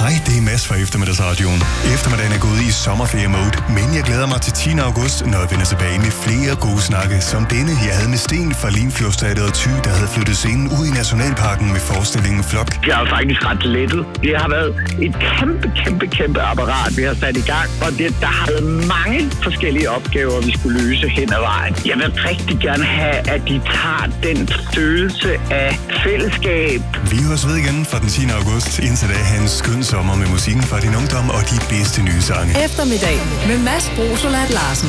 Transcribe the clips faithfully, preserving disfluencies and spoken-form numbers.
Hej, det er Mads fra Eftermiddagsradioen. Eftermiddagen er gået i sommerferie-mode, men jeg glæder mig til tiende august, når jeg vender tilbage med flere gode snakke, som denne, jeg havde med Sten fra Limfjordsteatret Thy, der havde flyttet scenen ud i Nationalparken med forestillingen Flok. Jeg er faktisk ret lettet. Det har været et kæmpe, kæmpe, kæmpe apparat, vi har sat i gang, og det, der har været mange forskellige opgaver, vi skulle løse hen ad vejen. Jeg vil rigtig gerne have, at de tager den følelse af fællesskab. Vi høres ved igen fra den tiende august. Indtil da, have en skøn sommer med musikken fra din ungdom og de bedste nye sange. Eftermiddag med Mads Brosolat Larsen.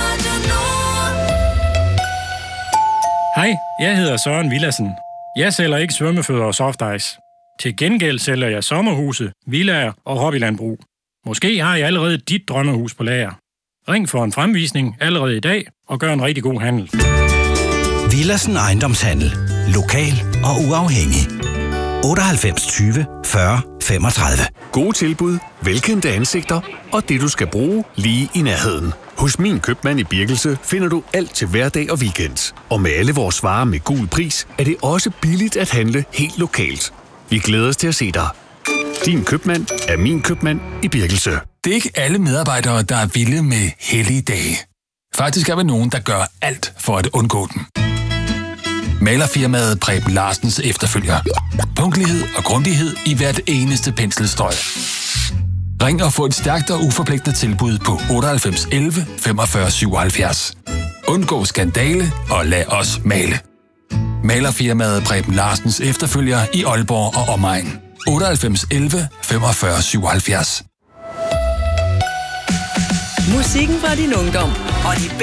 Hej, jeg hedder Søren Villadsen. Jeg sælger ikke svømmefødder og softice. Til gengæld sælger jeg sommerhuse, villaer og hobbylandbrug. Måske har jeg allerede dit drømmehus på lager. Ring for en fremvisning allerede i dag og gør en rigtig god handel. Villadsen Ejendomshandel. Lokal og uafhængig. otteoghalvfems tyve fyrre femogtredive. Gode tilbud, velkendte ansigter og det, du skal bruge lige i nærheden. Hos Min Købmand i Birkelse finder du alt til hverdag og weekend. Og med alle vores varer med gul pris, er det også billigt at handle helt lokalt. Vi glæder os til at se dig. Din købmand er Min Købmand i Birkelse. Det er ikke alle medarbejdere, der er vilde med hellige dage. Faktisk er vi nogen, der gør alt for at undgå dem. Malerfirmaet Preben Larsens efterfølger. Punktlighed og grundighed i hvert eneste penselstrøg. Ring og få et stærkt og uforpligtende tilbud på otteoghalvfems elleve femogfyrre syvoghalvfjerds. Undgå skandale og lad os male. Malerfirmaet Preben Larsens efterfølger i Aalborg og omegn. otteoghalvfems elleve femogfyrre syvoghalvfjerds. Musikken fra din ungdom og de